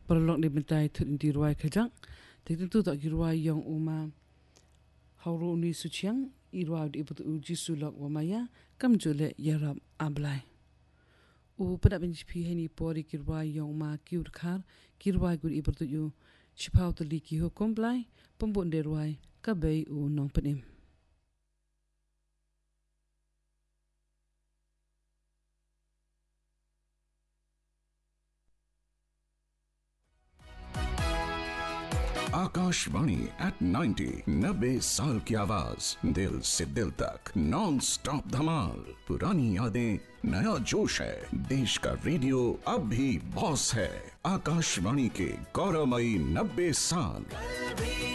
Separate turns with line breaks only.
Perlok ni bentai thut di ruai kejang. Tentu tak ki ruai yang uma hauru ni suciang i ruai di betu uji sulak wamaya kam jole yarab ablai. U pada benjipi heni pori ki ruai yang uma ki urkhar ki ruai gur i betu yu chipau tali ki hukum blai pembun de ruai kabai u nong penim.
Akashvani eight 90 साल की आवाज दिल से दिल तक non stop धमाल पुरानी यादें नया जोश है देश का रेडियो अब भी बॉस है आकाशवाणी के गौरवमयी 90 साल।